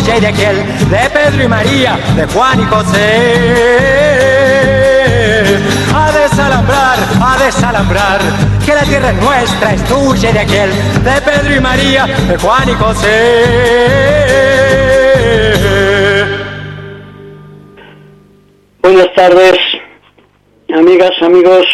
tuya y de aquel, de Pedro y María, de Juan y José. A desalambrar, que la tierra es nuestra, es tuya y de aquel, de Pedro y María, de Juan y José. Buenas tardes, amigas, amigos.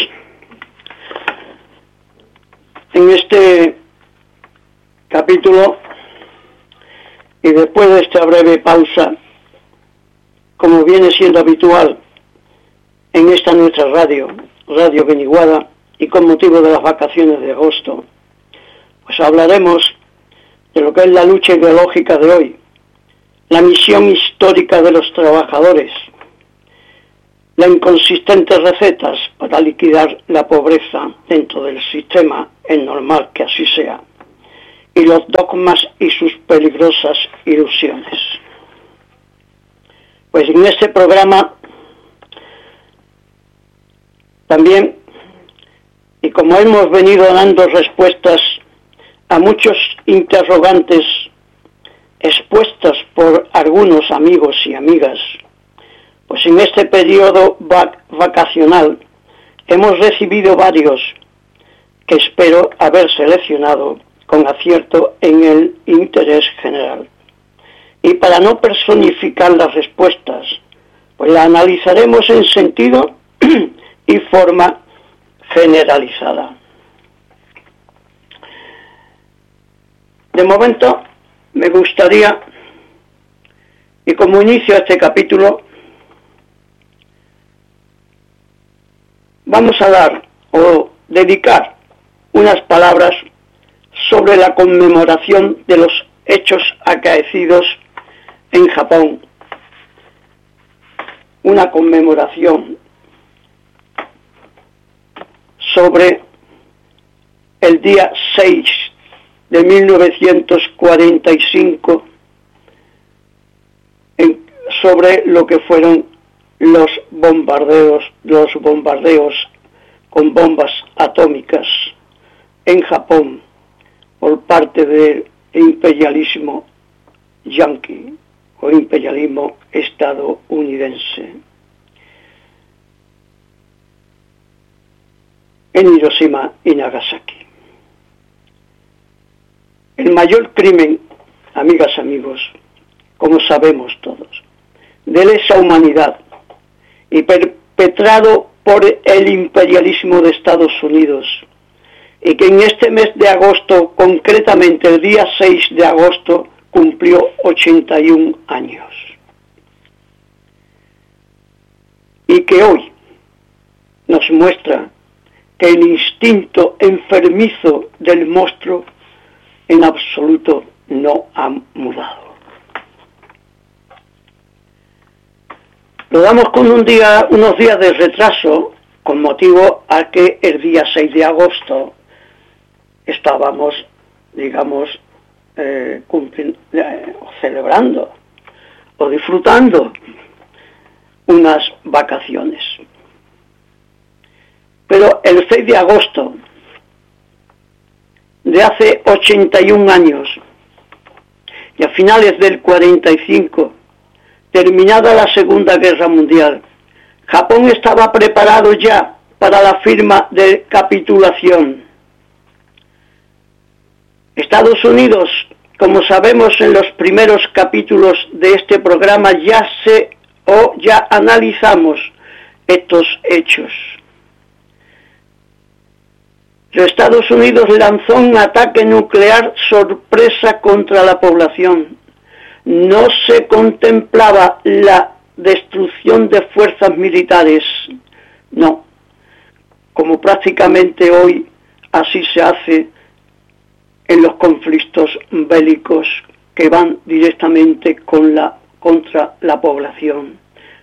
En este capítulo, y después de esta breve pausa, como viene siendo habitual en esta nuestra Radio Beniguada, y con motivo de las vacaciones de agosto, pues hablaremos de lo que es la lucha ideológica de hoy, la misión histórica de los trabajadores, las inconsistentes recetas para liquidar la pobreza dentro del sistema, es normal que así sea, y los dogmas y sus peligrosas ilusiones. Pues en este programa también, y como hemos venido dando respuestas a muchos interrogantes expuestos por algunos amigos y amigas, pues en este periodo vacacional hemos recibido varios que espero haber seleccionado con acierto en el interés general. Y para no personificar las respuestas, pues las analizaremos en sentido y forma generalizada. De momento, me gustaría, y como inicio a este capítulo, vamos a dar o dedicar unas palabras sobre la conmemoración de los hechos acaecidos en Japón. Una conmemoración sobre el día 6 de 1945, sobre lo que fueron los bombardeos con bombas atómicas en Japón por parte del imperialismo yanqui o imperialismo estadounidense en Hiroshima y Nagasaki. El mayor crimen, amigas, amigos, como sabemos todos, de lesa humanidad y perpetrado por el imperialismo de Estados Unidos, y que en este mes de agosto, concretamente el día 6 de agosto, cumplió 81 años. Y que hoy nos muestra que el instinto enfermizo del monstruo en absoluto no ha mudado. Lo damos con unos días de retraso, con motivo a que el día 6 de agosto estábamos, digamos, celebrando o disfrutando unas vacaciones. Pero el 6 de agosto de hace 81 años, y a finales del 45, terminada la Segunda Guerra Mundial, Japón estaba preparado ya para la firma de capitulación. Estados Unidos, como sabemos en los primeros capítulos de este programa, ya analizamos estos hechos. Los Estados Unidos lanzó un ataque nuclear sorpresa contra la población. No se contemplaba la destrucción de fuerzas militares, no, como prácticamente hoy así se hace en los conflictos bélicos que van directamente contra la población.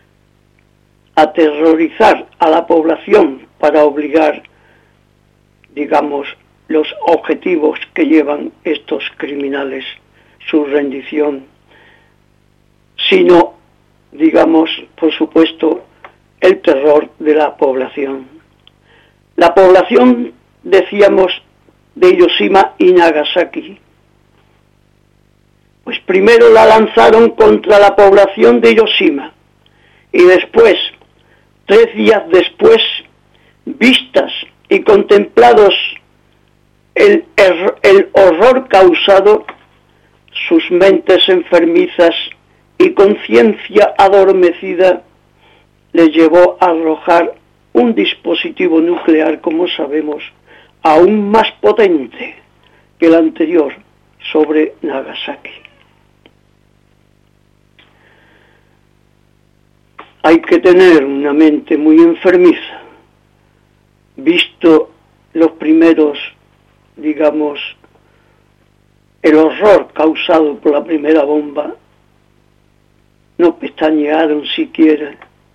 Aterrorizar a la población para obligar, digamos, los objetivos que llevan estos criminales, su rendición, sino, digamos, por supuesto, el terror de la población. La población, decíamos, de Hiroshima y Nagasaki, Pues primero la lanzaron contra la población de Hiroshima y después, 3 días después, vistas y contemplados el horror causado, sus mentes enfermizas y conciencia adormecida les llevó a arrojar un dispositivo nuclear, como sabemos, aún más potente que el anterior sobre Nagasaki. Hay que tener una mente muy enfermiza, visto los primeros, digamos, el horror causado por la primera bomba. No pestañearon siquiera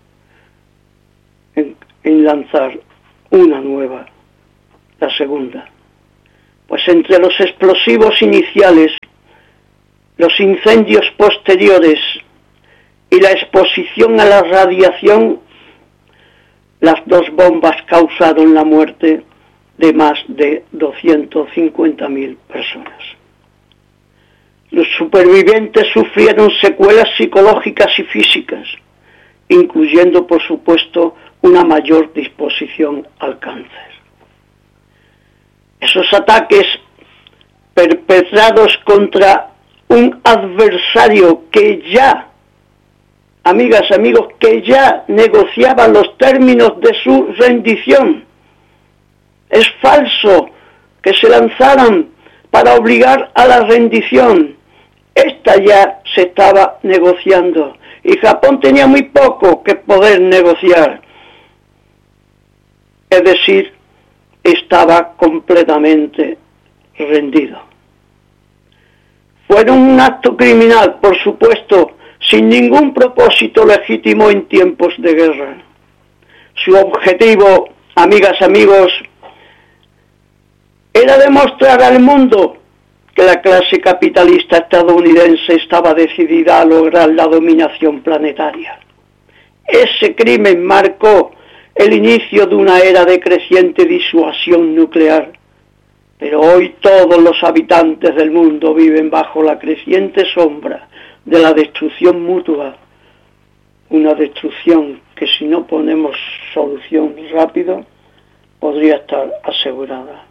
en lanzar una nueva, la segunda. Pues entre los explosivos iniciales, los incendios posteriores y la exposición a la radiación, las 2 bombas causaron la muerte de más de 250.000 personas. Los supervivientes sufrieron secuelas psicológicas y físicas, incluyendo, por supuesto, una mayor disposición al cáncer. Esos ataques perpetrados contra un adversario que ya, amigas, amigos, que ya negociaba los términos de su rendición. Es falso que se lanzaran para obligar a la rendición. Esta ya se estaba negociando y Japón tenía muy poco que poder negociar. Es decir, estaba completamente rendido. Fueron un acto criminal, por supuesto, sin ningún propósito legítimo en tiempos de guerra. Su objetivo, amigas, amigos, era demostrar al mundo que la clase capitalista estadounidense estaba decidida a lograr la dominación planetaria. Ese crimen marcó el inicio de una era de creciente disuasión nuclear, pero hoy todos los habitantes del mundo viven bajo la creciente sombra de la destrucción mutua, una destrucción que si no ponemos solución rápido podría estar asegurada.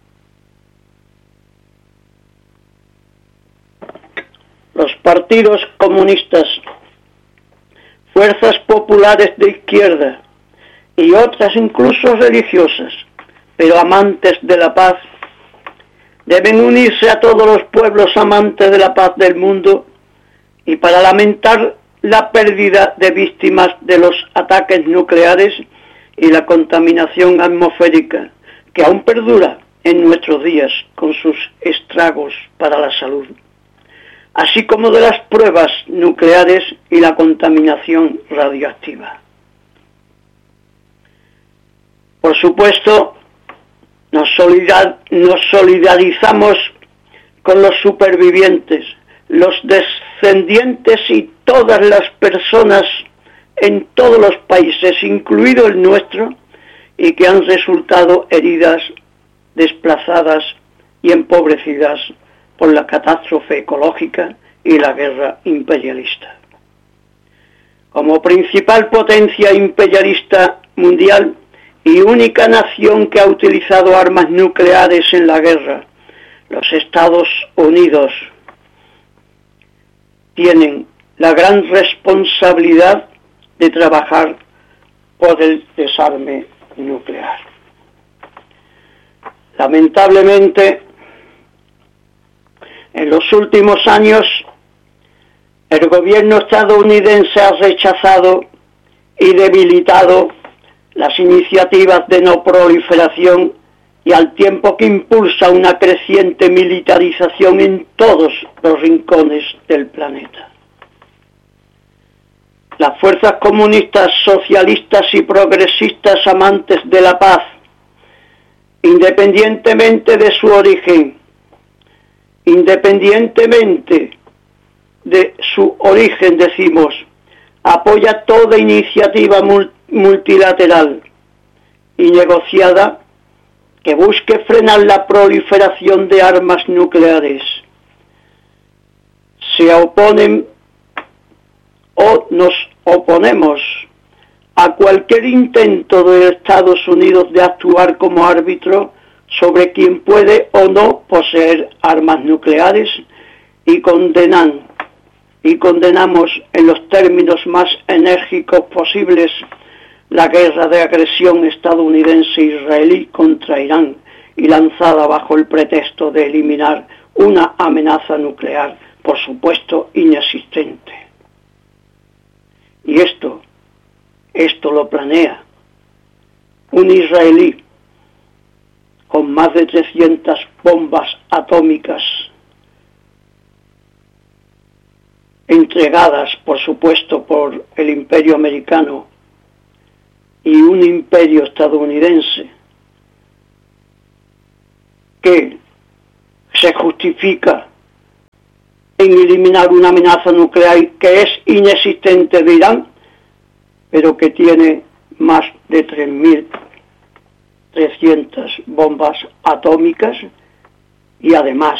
Los partidos comunistas, fuerzas populares de izquierda y otras incluso religiosas, pero amantes de la paz, deben unirse a todos los pueblos amantes de la paz del mundo y para lamentar la pérdida de víctimas de los ataques nucleares y la contaminación atmosférica que aún perdura en nuestros días con sus estragos para la salud, así como de las pruebas nucleares y la contaminación radioactiva. Por supuesto, nos solidarizamos con los supervivientes, los descendientes y todas las personas en todos los países, incluido el nuestro, y que han resultado heridas, desplazadas y empobrecidas por la catástrofe ecológica y la guerra imperialista. Como principal potencia imperialista mundial y única nación que ha utilizado armas nucleares en la guerra, los Estados Unidos tienen la gran responsabilidad de trabajar por el desarme nuclear. Lamentablemente, en los últimos años, el gobierno estadounidense ha rechazado y debilitado las iniciativas de no proliferación y al tiempo que impulsa una creciente militarización en todos los rincones del planeta. Las fuerzas comunistas, socialistas y progresistas amantes de la paz, independientemente de su origen, decimos, apoya toda iniciativa multilateral y negociada que busque frenar la proliferación de armas nucleares. se oponen o nos oponemos a cualquier intento de Estados Unidos de actuar como árbitro sobre quien puede o no poseer armas nucleares y condenamos en los términos más enérgicos posibles la guerra de agresión estadounidense-israelí contra Irán y lanzada bajo el pretexto de eliminar una amenaza nuclear, por supuesto, inexistente. Y esto lo planea un israelí con más de 300 bombas atómicas entregadas, por supuesto, por el imperio americano y un imperio estadounidense que se justifica en eliminar una amenaza nuclear que es inexistente de Irán, pero que tiene más de 3.300 bombas atómicas y además